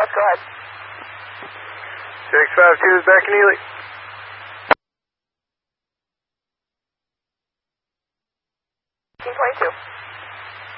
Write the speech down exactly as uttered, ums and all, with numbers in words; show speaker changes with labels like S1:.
S1: Let's go ahead.
S2: six five two is back in Ely.
S1: fifteen twenty-two.